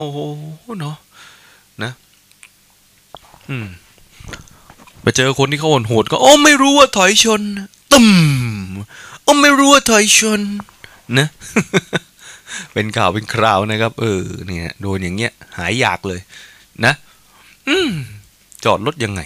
โอ้โหเนาะนะอืมไปเจอคนที่เขาโหดก็โอ้ไม่รู้ว่าถอยชนตึมโอ้ไม่รู้ว่าถอยชนนะเป็นข่าวเป็นคราวนะครับเนี่ยโดนอย่างเงี้ยหายอยากเลยนะอืมจอดรถยังไง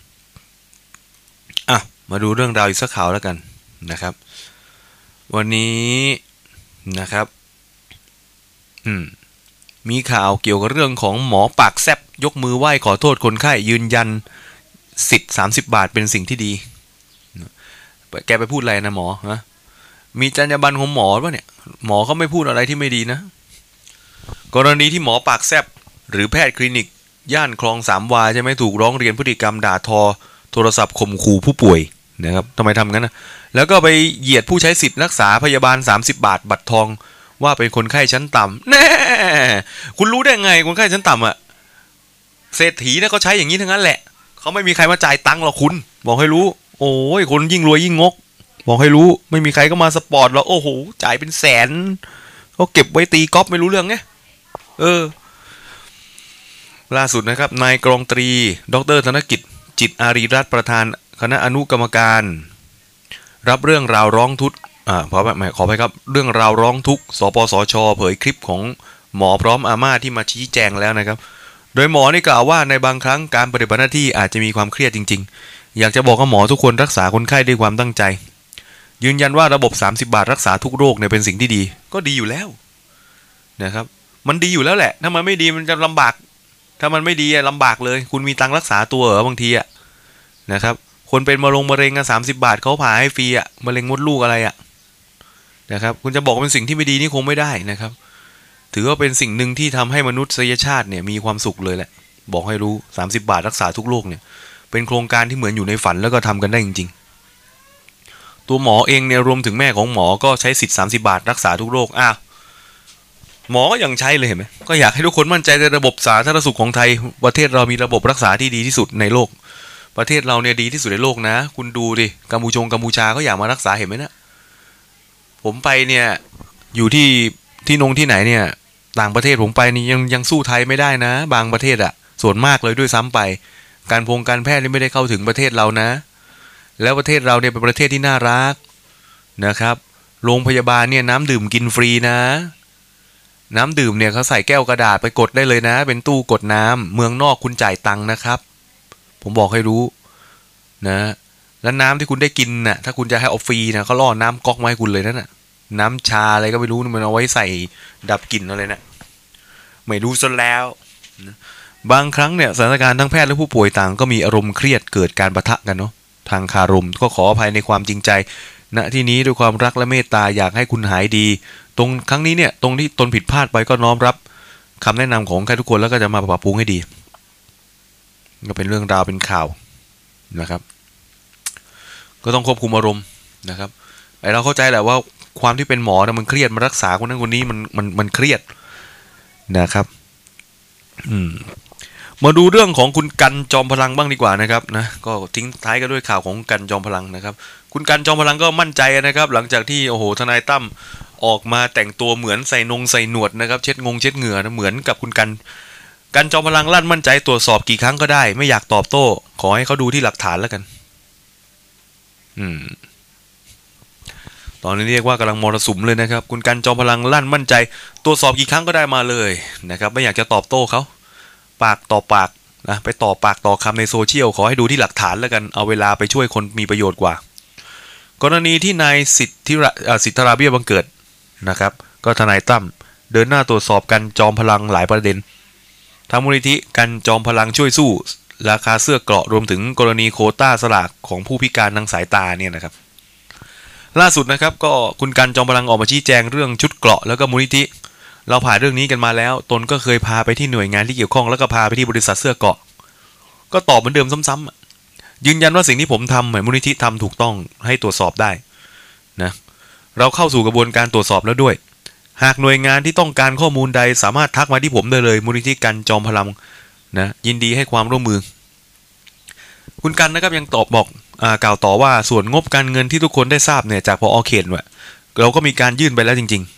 อ่ะมาดูเรื่องราวอีกสักข่าวแล้วกันนะครับวันนี้นะครับอืมมีข่าวเกี่ยวกับเรื่องของหมอปากแซบยกมือไหว้ขอโทษคนไข้ยืนยันสิทธิ์30 บาทเป็นสิ่งที่ดีแกไปพูดอะไรนะหมอฮะมีจรรยาบรรณของหมอป่ะเนี่ยหมอเขาไม่พูดอะไรที่ไม่ดีนะกรณีที่หมอปากแซบหรือแพทย์คลินิกย่านคลองสามวาใช่ไหมถูกร้องเรียนพฤติกรรมด่าทอโทรศัพท์ข่มขู่ผู้ป่วยนะครับทำไมทำงั้นนะแล้วก็ไปเหยียดผู้ใช้สิทธิ์รักษาพยาบาล30 บาทบัตรทองว่าเป็นคนไข้ชั้นต่ำแน่คุณรู้ได้ไงคนไข้ชั้นต่ำอะเศรษฐีนะเขาใช้อย่างนี้ทั้งนั้นแหละเขาไม่มีใครมาจ่ายตังค์หรอกคุณบอกให้รู้โอ้ยคนยิ่งรวยยิ่งงกบอกให้รู้ไม่มีใครก็มาสปอร์ตหรอกโอ้โหจ่ายเป็นแสนเขาเก็บไว้ตีกอล์ฟไม่รู้เรื่องไงเออล่าสุดนะครับนายกรองตรีดรธนกิจจิตอารีรัตน์ประธานคณะอนุกรรมการรับเรื่องราวร้องทุกข์ขอไปครับเรื่องราวร้องทุกข์สปสชเผยคลิปของหมอพร้อมอาม่าที่มาชี้แจงแล้วนะครับโดยหมอนี่กล่าวว่าในบางครั้งการปฏิบัติหน้าที่อาจจะมีความเครียดจริงๆอยากจะบอกว่าหมอทุกคนรักษาคนไข้ด้วยความตั้งใจยืนยันว่าระบบ30 บาทรักษาทุกโรคเนี่ยเป็นสิ่งที่ดีก็ดีอยู่แล้วนะครับมันดีอยู่แล้วแหละถ้ามันไม่ดีมันจะลำบากถ้ามันไม่ดีลำบากเลยคุณมีตังรักษาตัวบางทีนะครับคนเป็นมะเร็งกัน30 บาทเขาผ่าให้ฟรีมะเร็งมดลูกอะไรนะครับคุณจะบอกเป็นสิ่งที่ไม่ดีนี่คงไม่ได้นะครับถือว่าเป็นสิ่งหนึ่งที่ทำให้มนุษยชาติเนี่ยมีความสุขเลยแหละบอกให้รู้30 บาทรักษาทุกโรคเนี่ยเป็นโครงการที่เหมือนอยู่ในฝันแล้วก็ทำกันได้จริงๆตัวหมอเองเนี่ยรวมถึงแม่ของหมอก็ใช้สิทธิ์30 บาทรักษาทุกโรคหมอก็ยังใช้เลยเห็นไหมก็อยากให้ทุกคนมั่นใจในระบบสาธารณสุขของไทยประเทศเรามีระบบรักษาที่ดีที่สุดในโลกประเทศเราเนี่ยดีที่สุดในโลกนะคุณดูดิกัมพูชาก็อยากมารักษาเห็นไหมนะผมไปเนี่ยอยู่ที่ไหนเนี่ยต่างประเทศผมไปนี่ยังสู้ไทยไม่ได้นะบางประเทศส่วนมากเลยด้วยซ้ำไปการแพทย์นี่ไม่ได้เข้าถึงประเทศเรานะแล้วประเทศเราเนี่ยเป็นประเทศที่น่ารักนะครับโรงพยาบาลเนี่ยน้ำดื่มกินฟรีนะน้ำดื่มเนี่ยเขาใส่แก้วกระดาษไปกดได้เลยนะเป็นตู้กดน้ำเมืองนอกคุณจ่ายตังค์นะครับผมบอกให้รู้นะแล้วน้ำที่คุณได้กินน่ะถ้าคุณจะให้ออฟฟรีนะเขาล่อน้ำก๊อกมาให้คุณเลยนั่นน่ะน้ำชาอะไรก็ไม่รู้มันเอาไว้ใส่ดับกลิ่นอะไรนะไม่รู้ซะแล้วบางครั้งเนี่ยสถานการณ์ทั้งแพทย์และผู้ป่วยต่างก็มีอารมณ์เครียดเกิดการปะทะกันเนาะทางคารมก็ขออภัยในความจริงใจณที่นี้ด้วยความรักและเมตตาอยากให้คุณหายดีตรงครั้งนี้เนี่ยตรงที่ตนผิดพลาดไปก็น้อมรับคำแนะนำของใครทุกคนแล้วก็จะมาปรับปรุงให้ดีก็เป็นเรื่องราวเป็นข่าวนะครับก็ต้องควบคุมอารมณ์นะครับไอเราเข้าใจแหละว่าความที่เป็นหมอนะมันเครียดมันรักษาคนนั้นคนนี้มันเครียดนะครับมาดูเรื่องของคุณกันจอมพลังบ้างดีกว่านะครับนะก็ทิ้งท้ายกันด้วยข่าวของกันจอมพลังนะครับคุณกันจอมพลังก็มั่นใจนะครับหลังจากที่โอ้โหทนายตั้มออกมาแต่งตัวเหมือนใส่หนวดนะครับเช็ดเหงื่อนะเหมือนกับคุณกันจอมพลังลั่นมั่นใจตรวจสอบกี่ครั้งก็ได้ไม่อยากตอบโต้ขอให้เขาดูที่หลักฐานแล้วกันตอนนี้เรียกว่ากำลังมรสุมเลยนะครับคุณกันจอมพลังลั่นมั่นใจตรวจสอบกี่ครั้งก็ได้มาเลยนะครับไม่อยากจะตอบโต้เขาปากต่อปากนะไปต่อปากต่อคำในโซเชียลขอให้ดูที่หลักฐานแล้วกันเอาเวลาไปช่วยคนมีประโยชน์กว่ากรณีที่นายสิทธาเบี้ยบังเกิดนะครับก็ทนายตั้มเดินหน้าตรวจสอบกันจอมพลังหลายประเด็นทางมูลนิธิกันจอมพลังช่วยสู้ราคาเสื้อเกราะรวมถึงกรณีโควต้าสลากของผู้พิการทางสายตาเนี่ยนะครับล่าสุดนะครับก็คุณกันจอมพลังออกมาชี้แจงเรื่องชุดเกราะแล้วก็มูลนิธิเราผ่านเรื่องนี้กันมาแล้วตนก็เคยพาไปที่หน่วยงานที่เกี่ยวข้องแล้วก็พาไปที่บริษัทเสื้อเกราะก็ตอบเหมือนเดิมซ้ำๆยืนยันว่าสิ่งที่ผมทำเหมือนมูลนิธิทำถูกต้องให้ตรวจสอบได้นะเราเข้าสู่กระบวนการตรวจสอบแล้วด้วยหากหน่วยงานที่ต้องการข้อมูลใดสามารถทักมาที่ผมได้เลยมูลนิธิกันจอมพลังนะยินดีให้ความร่วมมือคุณกันนะครับยังกล่าวต่อว่าส่วนงบการเงินที่ทุกคนได้ทราบเนี่ยจากพอเขตเราก็มีการยื่นไปแล้วจริง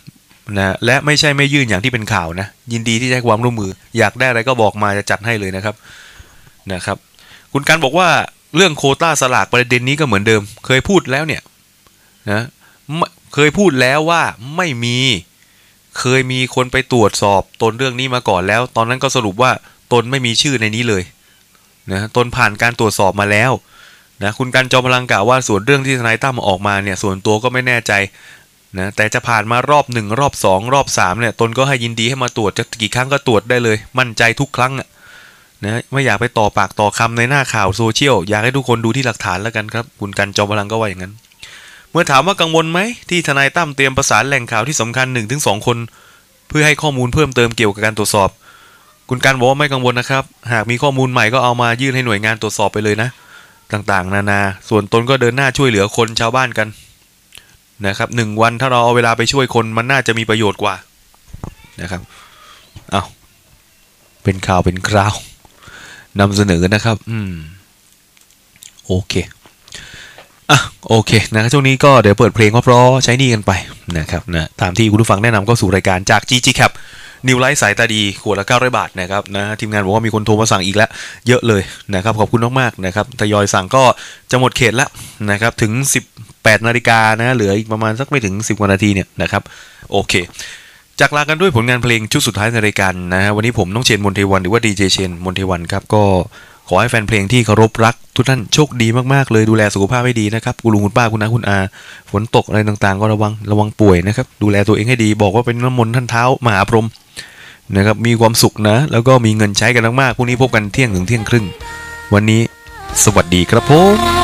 นะและไม่ใช่ไม่ยื่นอย่างที่เป็นข่าวนะยินดีที่จะให้ความร่วมมืออยากได้อะไรก็บอกมาจะจัดให้เลยนะครับคุณการบอกว่าเรื่องโควต้าสลากประเด็นนี้ก็เหมือนเดิมเคยพูดแล้วเนี่ยนะเคยพูดแล้วว่าไม่มีเคยมีคนไปตรวจสอบตนเรื่องนี้มาก่อนแล้วตอนนั้นก็สรุปว่าตนไม่มีชื่อในนี้เลยนะตนผ่านการตรวจสอบมาแล้วนะคุณกันจอมพลังกล่าวว่าส่วนเรื่องที่ทนายตั้มออกมาเนี่ยส่วนตัวก็ไม่แน่ใจนะแต่จะผ่านมารอบ1รอบ2รอบ3เนี่ยตนก็ให้ยินดีให้มาตรวจจะกี่ครั้งก็ตรวจได้เลยมั่นใจทุกครั้งนะไม่อยากไปต่อปากต่อคำในหน้าข่าวโซเชียลอยากให้ทุกคนดูที่หลักฐานแล้วกันครับคุณกันจอมพลังก็ว่าอย่างนั้นเมื่อถามว่ากังวลไหมที่ทนายตั้มเตรียมประสานแหล่งข่าวที่สำคัญ 1-2 คนเพื่อให้ข้อมูลเพิ่มเติมเกี่ยวกับการตรวจสอบคุณกันบอกว่าไม่กังวลนะครับหากมีข้อมูลใหม่ก็เอามายื่นให้หน่วยงานตรวจสอบไปเลยนะต่างๆนานาส่วนตนก็เดินหน้าช่วยเหลือคนชาวบ้านกันนะครับ1 วันถ้าเราเอาเวลาไปช่วยคนมันน่าจะมีประโยชน์กว่านะครับเอาเป็นข่าวเป็นคราวนำเสนอนะครับโอเคโอเคนะช่วงนี้ก็เดี๋ยวเปิดเพลงเพราะๆใช้นี่กันไปนะครับนะตามที่คุณผู้ฟังแนะนำก็สู่รายการจาก GG Cap New Light สายตาดีขวดละ900 บาทนะครับนะทีมงานบอกว่ามีคนโทรมาสั่งอีกแล้วเยอะเลยนะครับขอบคุณมากๆนะครับทยอยสั่งก็จะหมดเขตแล้วนะครับถึง 18 นาฬิกานะเหลืออีกประมาณสักไม่ถึง10 กว่านาทีเนี่ยนะครับโอเคจากลากันด้วยผลงานเพลงชุดสุดท้ายในรายการนะฮะวันนี้ผมน้องเชนมนเทวันหรือว่าดีเจเชนมนเทวันครับก็ขอให้แฟนเพลงที่เคารพรักทุกท่านโชคดีมากๆเลยดูแลสุขภาพให้ดีนะครับคุณลุงคุณป้าคุณน้าคุณอาฝนตกอะไรต่างๆก็ระวังป่วยนะครับดูแลตัวเองให้ดีบอกว่าเป็นน้ำมนต์ท่านเท้ามหาพรหมนะครับมีความสุขนะแล้วก็มีเงินใช้กันมากๆพรุ่งนี้พบกันเที่ยงถึงเที่ยงครึ่งวันนี้สวัสดีครับผม